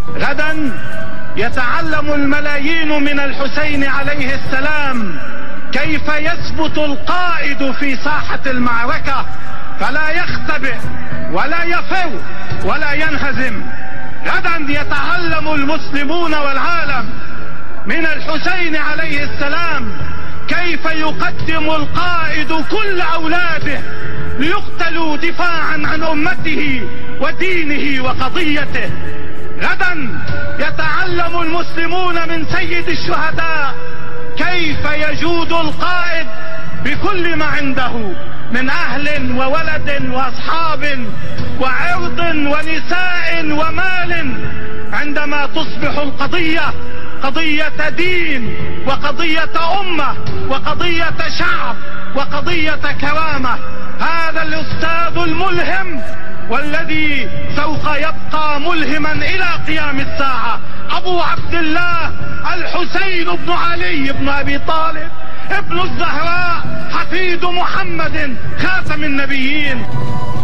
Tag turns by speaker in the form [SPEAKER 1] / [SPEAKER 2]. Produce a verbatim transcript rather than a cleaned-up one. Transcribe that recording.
[SPEAKER 1] غدا يتعلم الملايين من الحسين عليه السلام كيف يثبت القائد في ساحة المعركة فلا يختبئ ولا يفر ولا ينهزم. غدا يتعلم المسلمون والعالم من الحسين عليه السلام كيف يقدم القائد كل أولاده ليقتلوا دفاعا عن أمته ودينه وقضيته. غدا يتعلم المسلمون من سيد الشهداء كيف يجود القائد بكل ما عنده من أهل وولد وأصحاب وعرض ونساء ومال عندما تصبح القضية قضية دين وقضية أمة وقضية شعب وقضية كرامة. هذا الأستاذ الملهم والذي سوف يبقى ملهما إلى قيام الساعة أبو عبد الله الحسين بن علي بن أبي طالب ابن الزهراء حفيد محمد خاتم النبيين.